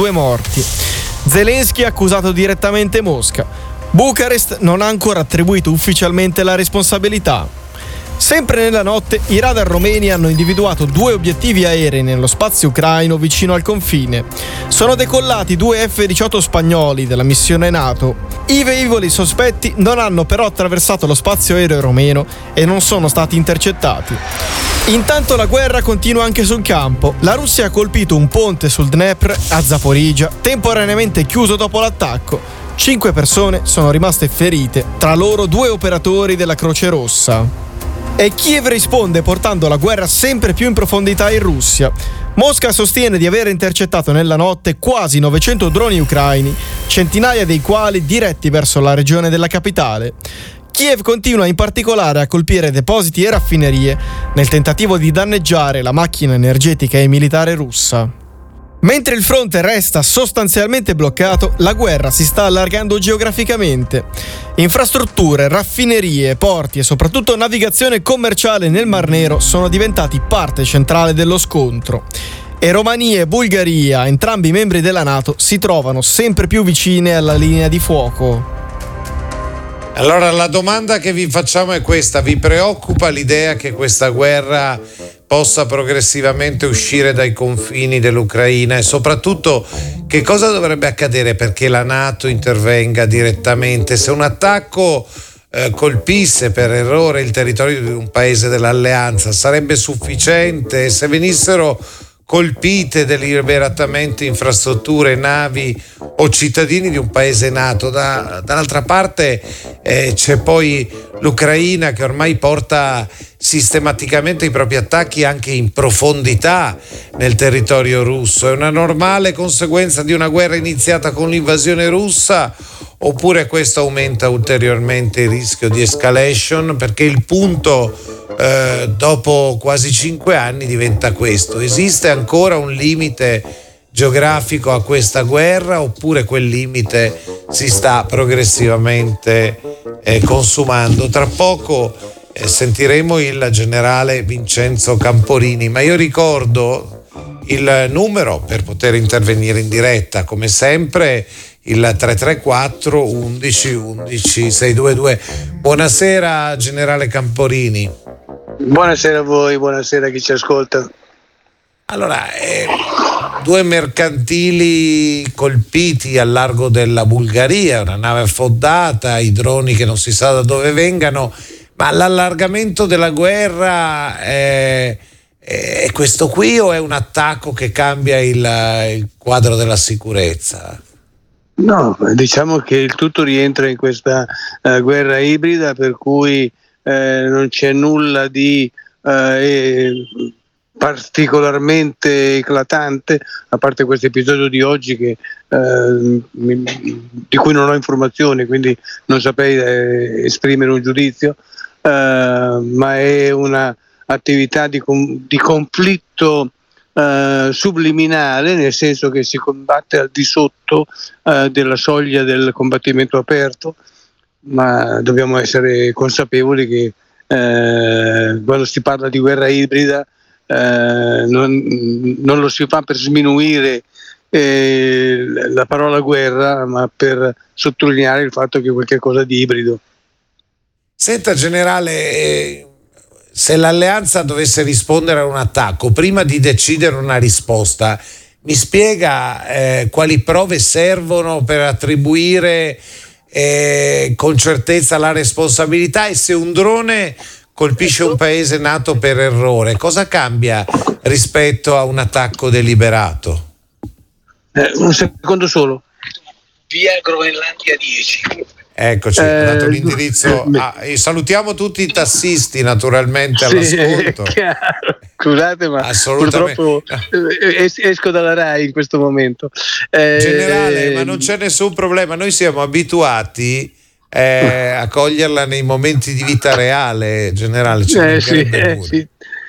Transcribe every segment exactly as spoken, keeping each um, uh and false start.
due morti. Zelensky ha accusato direttamente Mosca. Bucarest non ha ancora attribuito ufficialmente la responsabilità. Sempre nella notte, i radar romeni hanno individuato due obiettivi aerei nello spazio ucraino vicino al confine. Sono decollati due F diciotto spagnoli della missione NATO. I velivoli sospetti non hanno però attraversato lo spazio aereo romeno e non sono stati intercettati. Intanto la guerra continua anche sul campo. La Russia ha colpito un ponte sul Dnepr a Zaporizhzhia, temporaneamente chiuso dopo l'attacco. Cinque persone sono rimaste ferite, tra loro due operatori della Croce Rossa. E Kiev risponde portando la guerra sempre più in profondità in Russia. Mosca sostiene di aver intercettato nella notte quasi novecento droni ucraini, centinaia dei quali diretti verso la regione della capitale. Kiev continua in particolare a colpire depositi e raffinerie nel tentativo di danneggiare la macchina energetica e militare russa. Mentre il fronte resta sostanzialmente bloccato, la guerra si sta allargando geograficamente. Infrastrutture, raffinerie, porti e soprattutto navigazione commerciale nel Mar Nero sono diventati parte centrale dello scontro. E Romania e Bulgaria, entrambi membri della NATO, si trovano sempre più vicine alla linea di fuoco. Allora la domanda che vi facciamo è questa: vi preoccupa l'idea che questa guerra possa progressivamente uscire dai confini dell'Ucraina e soprattutto che cosa dovrebbe accadere perché la NATO intervenga direttamente? Se un attacco eh, colpisse per errore il territorio di un paese dell'alleanza sarebbe sufficiente? Se venissero colpite deliberatamente infrastrutture, navi o cittadini di un paese NATO, da, dall'altra parte eh, c'è poi l'Ucraina che ormai porta sistematicamente i propri attacchi anche in profondità nel territorio russo. È una normale conseguenza di una guerra iniziata con l'invasione russa oppure questo aumenta ulteriormente il rischio di escalation? Perché il punto eh, dopo quasi cinque anni diventa questo: esiste ancora un limite geografico a questa guerra oppure quel limite si sta progressivamente eh, consumando? Tra poco eh, sentiremo il generale Vincenzo Camporini, ma io ricordo il numero per poter intervenire in diretta, come sempre il tre tre quattro undici undici seicentoventidue. Buonasera generale Camporini. Buonasera a voi, buonasera a chi ci ascolta. Allora, eh, due mercantili colpiti al largo della Bulgaria, una nave affondata, i droni che non si sa da dove vengano, ma l'allargamento della guerra è, è questo qui o è un attacco che cambia il, il quadro della sicurezza? No, diciamo che il tutto rientra in questa uh, guerra ibrida per cui eh, non c'è nulla di eh, particolarmente eclatante, a parte questo episodio di oggi che, eh, di cui non ho informazioni, quindi non saprei eh, esprimere un giudizio, eh, ma è una attività di, com- di conflitto Uh, subliminale, nel senso che si combatte al di sotto uh, della soglia del combattimento aperto, ma dobbiamo essere consapevoli che uh, quando si parla di guerra ibrida uh, non, non lo si fa per sminuire eh, la parola guerra, ma per sottolineare il fatto che è qualcosa di ibrido. Senta generale, eh... se l'alleanza dovesse rispondere a un attacco, prima di decidere una risposta, mi spiega eh, quali prove servono per attribuire eh, con certezza la responsabilità, e se un drone colpisce un paese NATO per errore, cosa cambia rispetto a un attacco deliberato? Eh, un secondo solo. Via Groenlandia dieci. Eccoci, eh, ho dato l'indirizzo. Ah, e salutiamo tutti i tassisti naturalmente sì, all'ascolto. Scusate, ma purtroppo es- esco dalla RAI in questo momento. Eh, Generale, ma non c'è nessun problema, noi siamo abituati eh, a coglierla nei momenti di vita reale, generale. Eh, sì, eh, sì.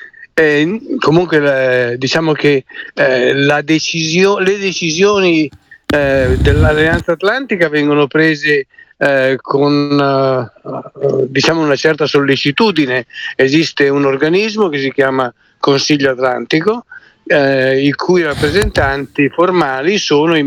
Eh, comunque diciamo che eh, la decisio- le decisioni eh, dell'Alleanza Atlantica vengono prese Eh, con uh, diciamo una certa sollecitudine. Esiste un organismo che si chiama Consiglio Atlantico, eh, i cui rappresentanti formali sono i